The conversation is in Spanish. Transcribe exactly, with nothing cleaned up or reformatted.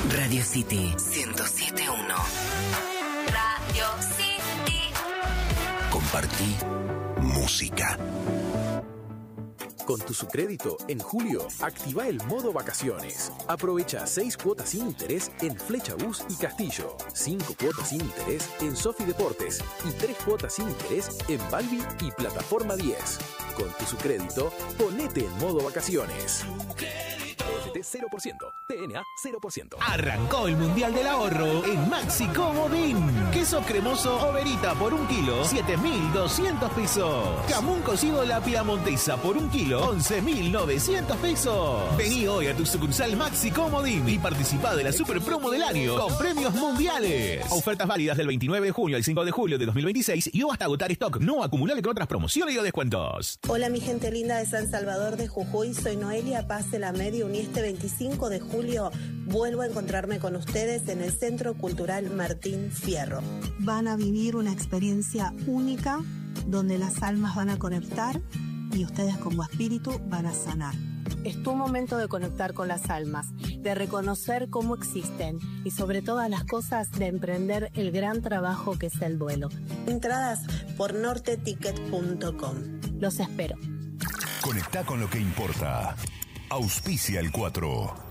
Radio City ciento siete punto uno. Radio City. Compartí música. Con tu Sucrédito, en julio, activa el modo vacaciones. Aprovecha seis cuotas sin interés en Flecha Bus y Castillo, cinco cuotas sin interés en Sofi Deportes y tres cuotas sin interés en Balbi y Plataforma diez. Con tu Sucrédito, ponete en modo vacaciones. F T cero por ciento, T N A cero por ciento. Arrancó el Mundial del Ahorro en Maxi Comodín. Queso cremoso Oberita por un kilo, siete mil doscientos pesos. Jamón cocido La Piamontesa por un kilo, once mil novecientos pesos. Vení hoy a tu sucursal Maxi Comodín y participá de la super promo del año con premios mundiales. Ofertas válidas del veintinueve de junio al cinco de julio de dos mil veintiséis y o hasta agotar stock. No acumulable con otras promociones y o descuentos. Hola mi gente linda de San Salvador de Jujuy, soy Noelia Paz de la Medio y este veinticinco de julio vuelvo a encontrarme con ustedes en el Centro Cultural Martín Fierro. Van a vivir una experiencia única donde las almas van a conectar y ustedes como espíritu van a sanar. Es tu momento de conectar con las almas, de reconocer cómo existen y sobre todas las cosas de emprender el gran trabajo que es el duelo. Entradas por norte ticket punto com. Los espero. Conectá con lo que importa. Auspicia el cuatro.